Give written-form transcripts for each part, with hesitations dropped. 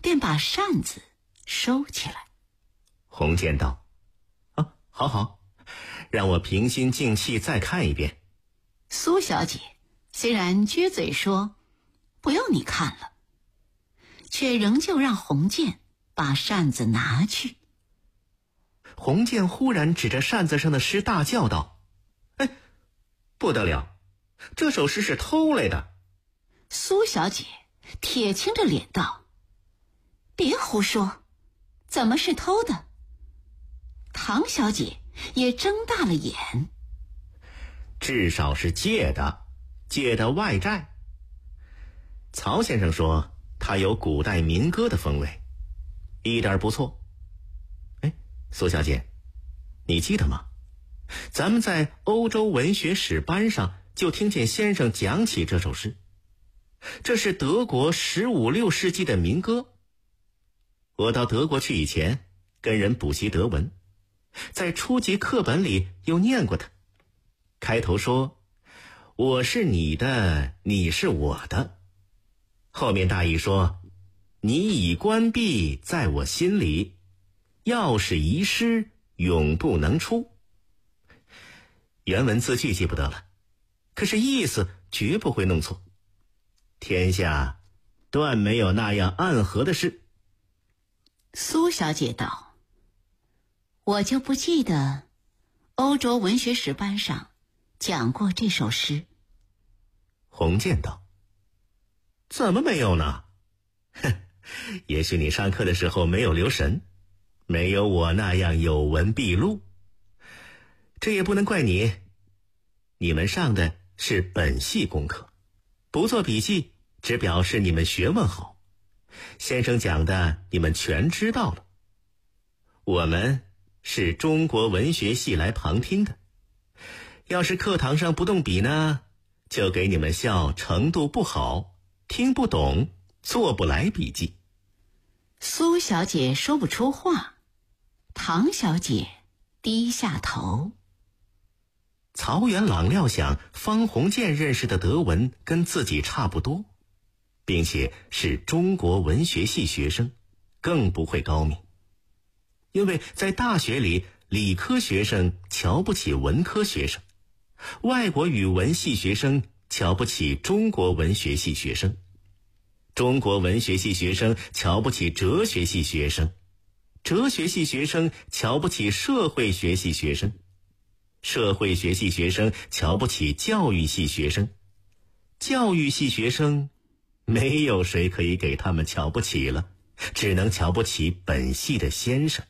便把扇子收起来。 鸿渐道：好好，让我平心静气再看一遍。 苏小姐虽然撅嘴说不用你看了，却仍旧让鸿渐把扇子拿去。 鸿渐忽然指着扇子上的诗大叫道：不得了，这首诗是偷来的。 苏小姐铁青着脸道：别胡说，怎么是偷的？唐小姐也睁大了眼： 至少是借的外债。曹先生说他有古代民歌的风味，一点不错。苏小姐，你记得吗？咱们在欧洲文学史班上就听见先生讲起这首诗，这是德国15、16世纪的民歌。我到德国去以前跟人补习德文，在初级课本里又念过它。开头说我是你的，你是我的，后面大意说你已关闭在我心里，钥匙遗失永不能出。原文字句记不得了，可是意思绝不会弄错。天下断没有那样暗合的事。 苏小姐道：我就不记得欧洲文学史班上讲过这首诗。 鸿渐道：怎么没有呢？也许你上课的时候没有留神，没有我那样有文必录。这也不能怪你，你们上的是本系功课，不做笔记只表示你们学问好，先生讲的你们全知道了。我们是中国文学系来旁听的，要是课堂上不动笔呢，就给你们笑程度不好，听不懂，做不来笔记。 苏小姐说不出话，唐小姐低下头。 曹元朗料想方鸿渐认识的德文跟自己差不多，并且是中国文学系学生，更不会高明。因为在大学里，理科学生瞧不起文科学生，外国语文系学生瞧不起中国文学系学生，中国文学系学生瞧不起哲学系学生，哲学系学生瞧不起社会学系学生，社会学系学生瞧不起教育系学生，教育系学生没有谁可以给他们瞧不起了，只能瞧不起本系的先生。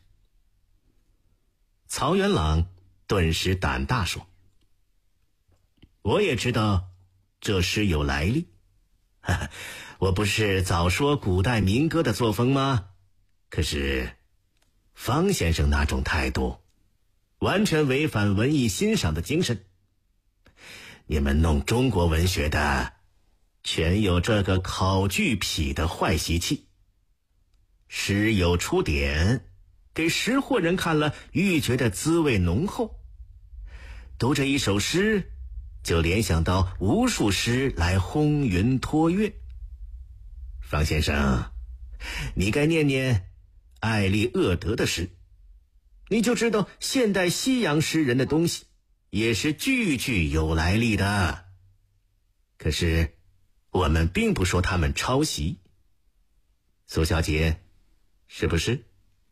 曹元朗顿时胆大说：我也知道这诗有来历，我不是早说古代民歌的作风吗？可是方先生那种态度完全违反文艺欣赏的精神。你们弄中国文学的全有这个考据癖的坏习气，诗有出典，给识货人看了愈觉得滋味浓厚，读这一首诗就联想到无数诗来轰云托月。方先生，你该念念艾利厄德的诗，你就知道现代西洋诗人的东西也是句句有来历的。可是我们并不说他们抄袭，苏小姐，是不是？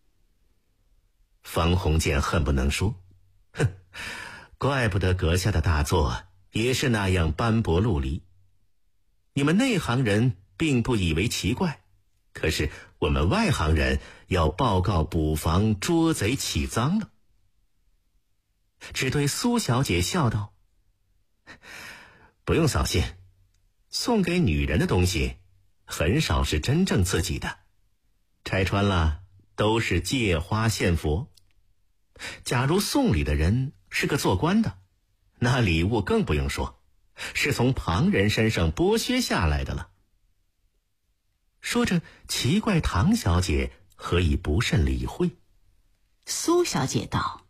方鸿渐恨不能说：怪不得阁下的大作也是那样斑驳陆离。你们内行人并不以为奇怪，可是我们外行人要报告补防捉贼起赃了。只对苏小姐笑道：不用扫兴，送给女人的东西很少是真正自己的，拆穿了都是借花献佛。假如送礼的人是个做官的，那礼物更不用说，是从旁人身上剥削下来的了。说着奇怪唐小姐何以不甚理会。 苏小姐道：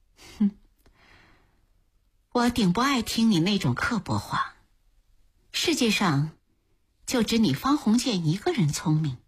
我顶不爱听你那种刻薄话，世界上就只你方鸿渐一个人聪明，